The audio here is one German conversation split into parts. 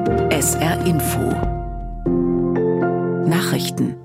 SR Info Nachrichten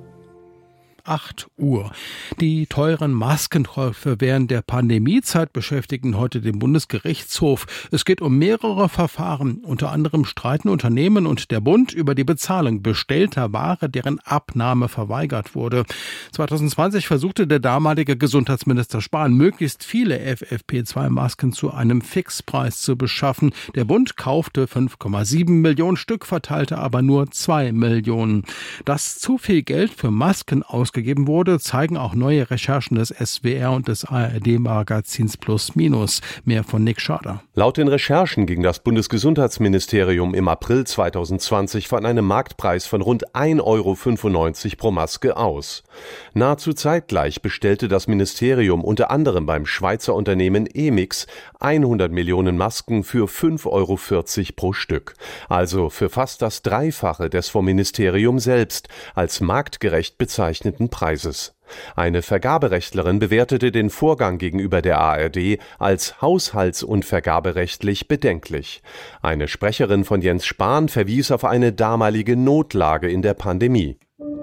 8 Uhr. Die teuren Maskenkäufe während der Pandemiezeit beschäftigen heute den Bundesgerichtshof. Es geht um mehrere Verfahren. Unter anderem streiten Unternehmen und der Bund über die Bezahlung bestellter Ware, deren Abnahme verweigert wurde. 2020 versuchte der damalige Gesundheitsminister Spahn, möglichst viele FFP2-Masken zu einem Fixpreis zu beschaffen. Der Bund kaufte 5,7 Millionen Stück, verteilte aber nur 2 Millionen. Dass zu viel Geld für Masken ausgegeben wurde, zeigen auch neue Recherchen des SWR und des ARD-Magazins Plus Minus. Mehr von Nick Schader. Laut den Recherchen ging das Bundesgesundheitsministerium im April 2020 von einem Marktpreis von rund 1,95 € pro Maske aus. Nahezu zeitgleich bestellte das Ministerium unter anderem beim Schweizer Unternehmen Emix 100 Millionen Masken für 5,40 € pro Stück. Also für fast das Dreifache des vom Ministerium selbst als marktgerecht bezeichneten Preises. Eine Vergaberechtlerin bewertete den Vorgang gegenüber der ARD als haushalts- und vergaberechtlich bedenklich. Eine Sprecherin von Jens Spahn verwies auf eine damalige Notlage in der Pandemie.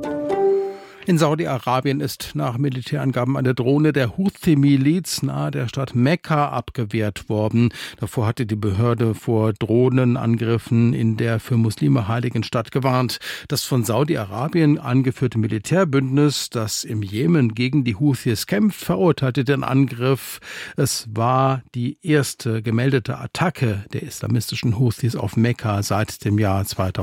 In Saudi-Arabien ist nach Militärangaben eine Drohne der Houthi-Miliz nahe der Stadt Mekka abgewehrt worden. Davor hatte die Behörde vor Drohnenangriffen in der für Muslime heiligen Stadt gewarnt. Das von Saudi-Arabien angeführte Militärbündnis, das im Jemen gegen die Houthis kämpft, verurteilte den Angriff. Es war die erste gemeldete Attacke der islamistischen Houthis auf Mekka seit dem Jahr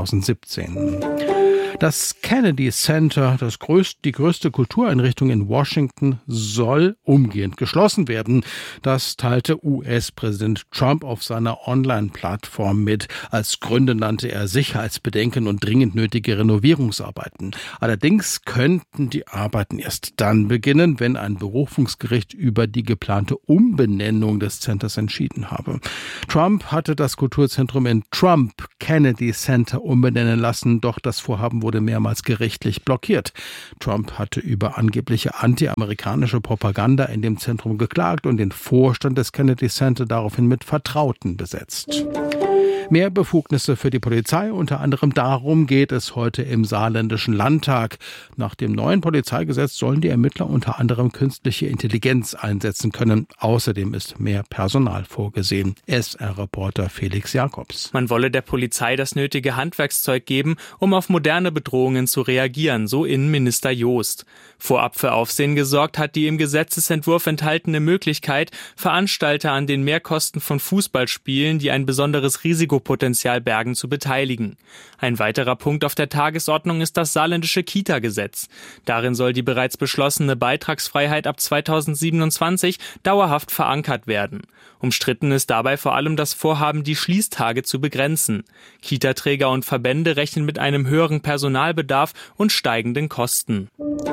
2017. Das Kennedy Center, die größte Kultureinrichtung in Washington, soll umgehend geschlossen werden. Das teilte US-Präsident Trump auf seiner Online-Plattform mit. Als Gründe nannte er Sicherheitsbedenken und dringend nötige Renovierungsarbeiten. Allerdings könnten die Arbeiten erst dann beginnen, wenn ein Berufungsgericht über die geplante Umbenennung des Centers entschieden habe. Trump hatte das Kulturzentrum in Trump Kennedy Center umbenennen lassen, doch das Vorhaben wurde mehrmals gerichtlich blockiert. Trump hatte über angebliche anti-amerikanische Propaganda in dem Zentrum geklagt und den Vorstand des Kennedy Center daraufhin mit Vertrauten besetzt. Mehr Befugnisse für die Polizei, unter anderem darum geht es heute im Saarländischen Landtag. Nach dem neuen Polizeigesetz sollen die Ermittler unter anderem künstliche Intelligenz einsetzen können. Außerdem ist mehr Personal vorgesehen. SR-Reporter Felix Jakobs. Man wolle der Polizei das nötige Handwerkszeug geben, um auf moderne Bedrohungen zu reagieren, so Innenminister Joost. Vorab für Aufsehen gesorgt hat die im Gesetzesentwurf enthaltene Möglichkeit, Veranstalter an den Mehrkosten von Fußballspielen, die ein besonderes Risikopotenzial bergen, zu beteiligen. Ein weiterer Punkt auf der Tagesordnung ist das saarländische Kita-Gesetz. Darin soll die bereits beschlossene Beitragsfreiheit ab 2027 dauerhaft verankert werden. Umstritten ist dabei vor allem das Vorhaben, die Schließtage zu begrenzen. Kita-Träger und Verbände rechnen mit einem höheren Personalbedarf und steigenden Kosten.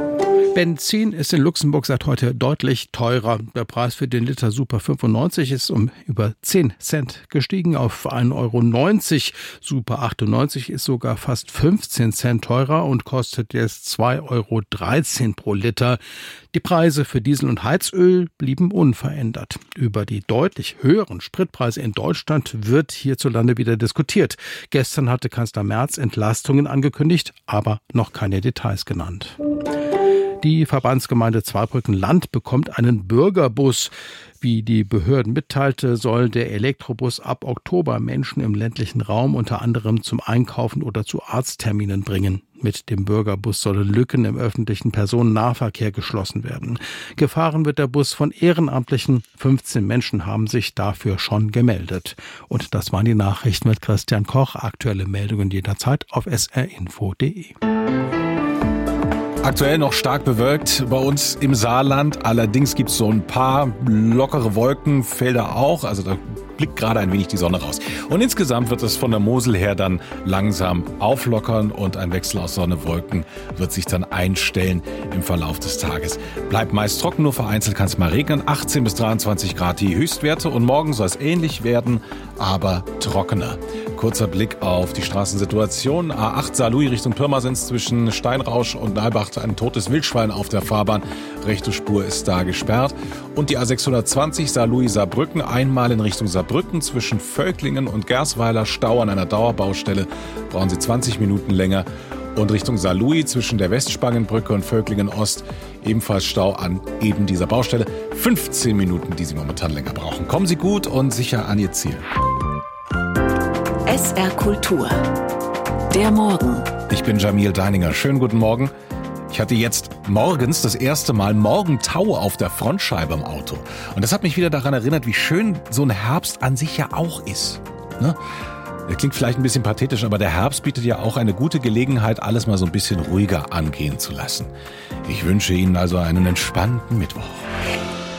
Benzin ist in Luxemburg seit heute deutlich teurer. Der Preis für den Liter Super 95 ist um über 10 Cent gestiegen auf 1,90 €. Super 98 ist sogar fast 15 Cent teurer und kostet jetzt 2,13 € pro Liter. Die Preise für Diesel und Heizöl blieben unverändert. Über die deutlich höheren Spritpreise in Deutschland wird hierzulande wieder diskutiert. Gestern hatte Kanzler Merz Entlastungen angekündigt, aber noch keine Details genannt. Die Verbandsgemeinde Zweibrücken-Land bekommt einen Bürgerbus. Wie die Behörden mitteilte, soll der Elektrobus ab Oktober Menschen im ländlichen Raum unter anderem zum Einkaufen oder zu Arztterminen bringen. Mit dem Bürgerbus sollen Lücken im öffentlichen Personennahverkehr geschlossen werden. Gefahren wird der Bus von Ehrenamtlichen. 15 Menschen haben sich dafür schon gemeldet. Und das waren die Nachrichten mit Christian Koch. Aktuelle Meldungen jederzeit auf srinfo.de. Aktuell noch stark bewölkt bei uns im Saarland. Allerdings gibt es so ein paar lockere Wolkenfelder auch. Also da blickt gerade ein wenig die Sonne raus. Und insgesamt wird es von der Mosel her dann langsam auflockern und ein Wechsel aus Sonne, Wolken wird sich dann einstellen im Verlauf des Tages. Bleibt meist trocken, nur vereinzelt kann es mal regnen. 18 bis 23 Grad die Höchstwerte und morgen soll es ähnlich werden, aber trockener. kurzer Blick auf die Straßensituation. A8 Saarlouis Richtung Pirmasens zwischen Steinrausch und Nalbach, ein totes Wildschwein auf der Fahrbahn. Rechte Spur ist da gesperrt. Und die A620 Saarlouis-Saarbrücken einmal in Richtung Saarbrücken zwischen Völklingen und Gersweiler. Stau an einer Dauerbaustelle. Brauchen Sie 20 Minuten länger. Und Richtung Saarlouis zwischen der Westspangenbrücke und Völklingen Ost ebenfalls Stau an eben dieser Baustelle. 15 Minuten, die Sie momentan länger brauchen. Kommen Sie gut und sicher an Ihr Ziel. SR Kultur. Der Morgen. Ich bin Jamil Deininger. Schönen guten Morgen. Ich hatte jetzt morgens das erste Mal Morgentau auf der Frontscheibe im Auto. Und das hat mich wieder daran erinnert, wie schön so ein Herbst an sich ja auch ist. Ne? Das klingt vielleicht ein bisschen pathetisch, aber der Herbst bietet ja auch eine gute Gelegenheit, alles mal so ein bisschen ruhiger angehen zu lassen. Ich wünsche Ihnen also einen entspannten Mittwoch.